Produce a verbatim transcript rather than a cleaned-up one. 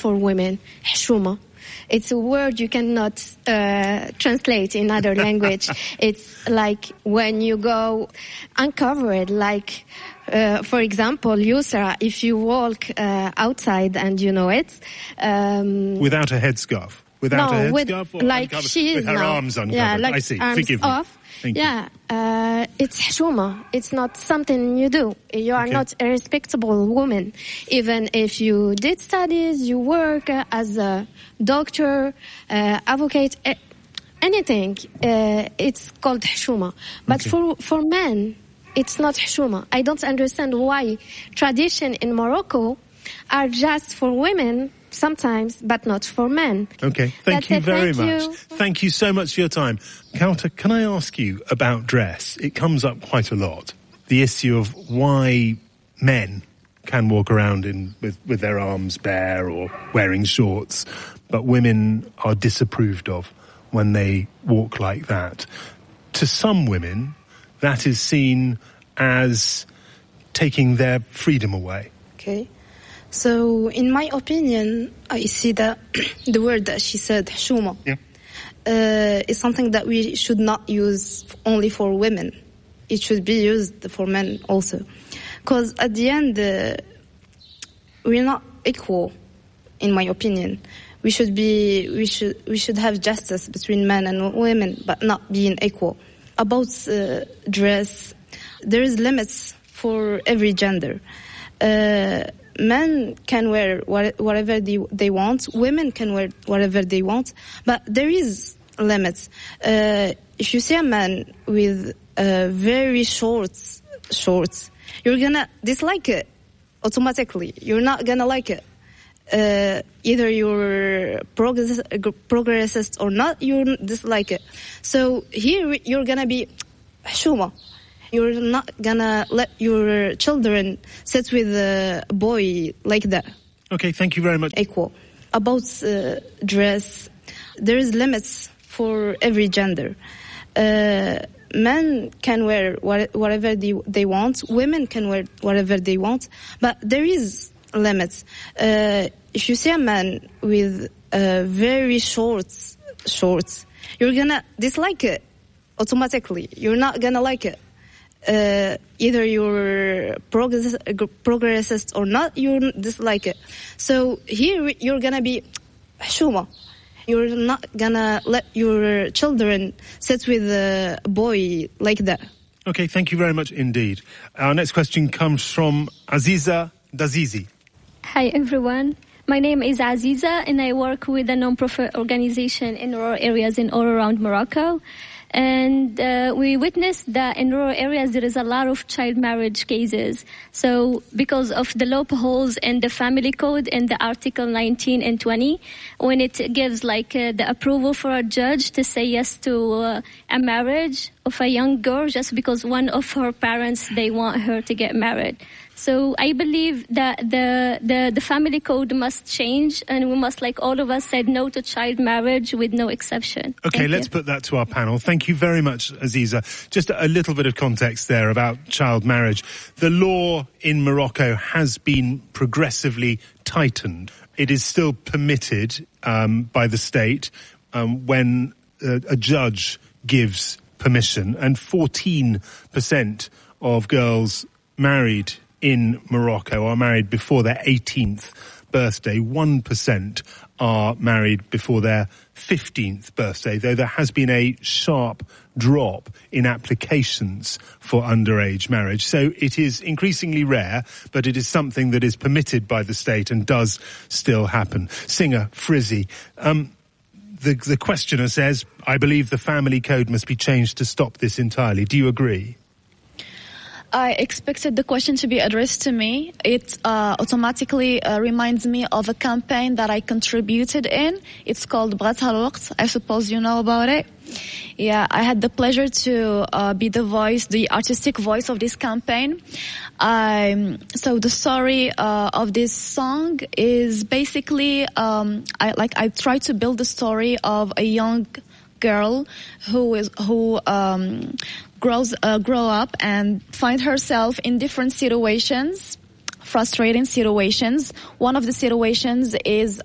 for women, حشومة. It's a word you cannot uh, translate in other language. It's like when you go uncovered, like, uh, for example, Yusra, if you walk uh, outside and you know it. Um, Without a headscarf? Without no, a with, headscarf? Or like uncovered? she is With her now. arms uncovered. Yeah, like I see. arms Forgive me. off. Thank yeah, uh, it's hshuma. It's not something you do. You are Okay. not a respectable woman. Even if you did studies, you work uh, as a doctor, uh, advocate, uh, anything. Uh, it's called hshuma. But Okay. for, for men, it's not hshuma. I don't understand why tradition in Morocco are just for women sometimes, but not for men. Okay, thank That's you it. very Thank much. you. Thank you so much for your time. Kauta, can I ask you about dress? It comes up quite a lot. The issue of why men can walk around in with, with their arms bare or wearing shorts, but women are disapproved of when they walk like that. To some women, that is seen as taking their freedom away. Okay. So, in my opinion, I see that the word that she said, hshuma, Yeah. uh, is something that we should not use only for women. It should be used for men also. Because at the end, uh, we're not equal, in my opinion. We should be, we should, we should have justice between men and women, but not being equal. About uh, dress, there is limits for every gender. Uh, Men can wear whatever they, they want. Women can wear whatever they want. But there is limits. Uh, if you see a man with uh, very short shorts, you're gonna dislike it automatically. You're not gonna like it. Uh, either you're progress, progressist or not, you dislike it. So here you're gonna be hshuma. You're not gonna let your children sit with a boy like that. Okay, thank you very much. Equal. About uh, dress, there is limits for every gender. Uh, men can wear whatever they, they want. Women can wear whatever they want. But there is limits. Uh, if you see a man with uh, very short shorts, you're gonna dislike it automatically. You're not gonna like it. Uh, either you're progress, progressist or not, you dislike it. So here you're gonna be hshuma. You're not gonna let your children sit with a boy like that. Okay, thank you very much indeed. Our next question comes from Aziza Dazizi. Hi everyone. My name is Aziza and I work with a non-profit organization in rural areas in all around Morocco. And uh, we witnessed that in rural areas there is a lot of child marriage cases. So because of the loopholes in the family code in the Article nineteen and twenty, when it gives like uh, the approval for a judge to say yes to uh, a marriage of a young girl just because one of her parents, they want her to get married. So I believe that the, the, the family code must change and we must, like all of us, said no to child marriage with no exception. Okay, Thank let's you. put that to our panel. Thank you very much, Aziza. Just a little bit of context there about child marriage. The law in Morocco has been progressively tightened. It is still permitted um, by the state um, when uh, a judge gives permission, and fourteen percent of girls married in Morocco are married before their eighteenth birthday. one percent are married before their fifteenth birthday, though there has been a sharp drop in applications for underage marriage. So it is increasingly rare, but it is something that is permitted by the state and does still happen. Singer Frizzy, um, the, the questioner says, I believe the family code must be changed to stop this entirely. Do you agree? I expected the question to be addressed to me. It uh, automatically uh, reminds me of a campaign that I contributed in. It's called Bghatha Al-Waqt. I suppose you know about it. Yeah, I had the pleasure to uh, be the voice, the artistic voice of this campaign. Um, so the story uh, of this song is basically, um, I like I try to build the story of a young girl who is who um, grows uh, grow up and find herself in different situations, frustrating situations. One of the situations is